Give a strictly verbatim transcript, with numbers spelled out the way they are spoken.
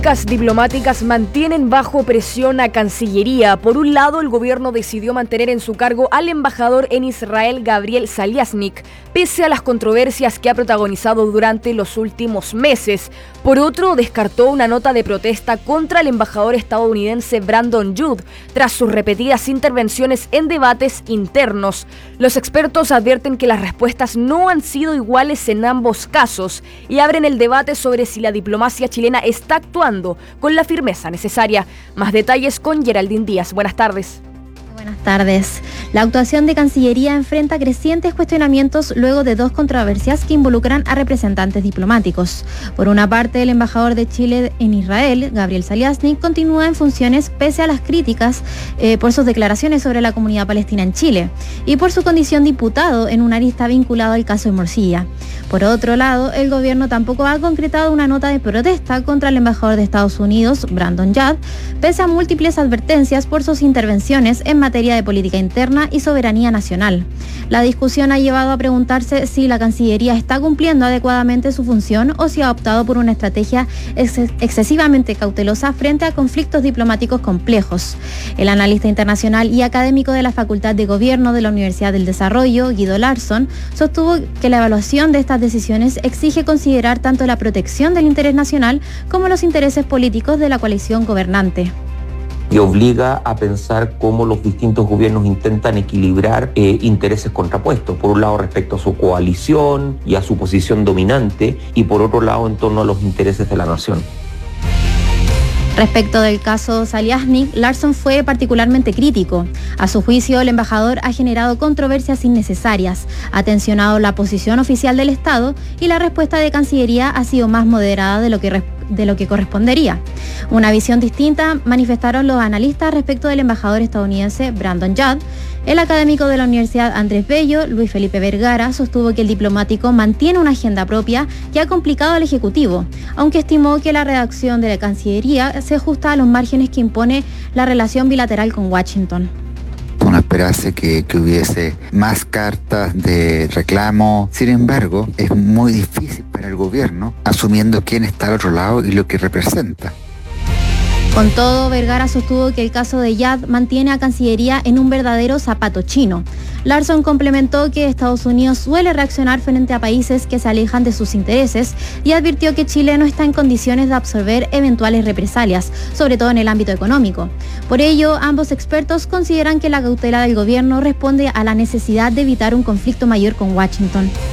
críticas diplomáticas mantienen bajo presión a Cancillería. Por un lado, el gobierno decidió mantener en su cargo al embajador en Israel, Gabriel Saliasnik, pese a las controversias que ha protagonizado durante los últimos meses. Por otro, descartó una nota de protesta contra el embajador estadounidense Brandon Judd, tras sus repetidas intervenciones en debates internos. Los expertos advierten que las respuestas no han sido iguales en ambos casos y abren el debate sobre si la diplomacia chilena está actuando con la firmeza necesaria. Más detalles con Geraldine Díaz. Buenas tardes. Buenas tardes. La actuación de Cancillería enfrenta crecientes cuestionamientos luego de dos controversias que involucran a representantes diplomáticos. Por una parte, el embajador de Chile en Israel, Gabriel Saliasnik, continúa en funciones pese a las críticas eh, por sus declaraciones sobre la comunidad palestina en Chile y por su condición diputado en una arista vinculado al caso de Morcilla. Por otro lado, el gobierno tampoco ha concretado una nota de protesta contra el embajador de Estados Unidos, Brandon Judd, pese a múltiples advertencias por sus intervenciones en materia de política interna y soberanía nacional. La discusión ha llevado a preguntarse si la Cancillería está cumpliendo adecuadamente su función o si ha optado por una estrategia ex- excesivamente cautelosa frente a conflictos diplomáticos complejos. El analista internacional y académico de la Facultad de Gobierno de la Universidad del Desarrollo, Guido Larsson, sostuvo que la evaluación de estas decisiones exige considerar tanto la protección del interés nacional como los intereses políticos de la coalición gobernante. Y obliga a pensar cómo los distintos gobiernos intentan equilibrar eh, intereses contrapuestos. Por un lado respecto a su coalición y a su posición dominante, y por otro lado en torno a los intereses de la nación. Respecto del caso Saliasnik, Larsson fue particularmente crítico. A su juicio, el embajador ha generado controversias innecesarias, ha tensionado la posición oficial del Estado y la respuesta de Cancillería ha sido más moderada de lo que de lo que correspondería. Una visión distinta manifestaron los analistas respecto del embajador estadounidense Brandon Judd. El académico de la Universidad Andrés Bello, Luis Felipe Vergara, sostuvo que el diplomático mantiene una agenda propia que ha complicado al Ejecutivo, aunque estimó que la redacción de la Cancillería se ajusta a los márgenes que impone la relación bilateral con Washington. Uno esperase que, que hubiese más cartas de reclamo. Sin embargo, es muy difícil para el gobierno, asumiendo quién está al otro lado y lo que representa. Con todo, Vergara sostuvo que el caso de Judd mantiene a Cancillería en un verdadero zapato chino. Larsson complementó que Estados Unidos suele reaccionar frente a países que se alejan de sus intereses y advirtió que Chile no está en condiciones de absorber eventuales represalias, sobre todo en el ámbito económico. Por ello, ambos expertos consideran que la cautela del gobierno responde a la necesidad de evitar un conflicto mayor con Washington.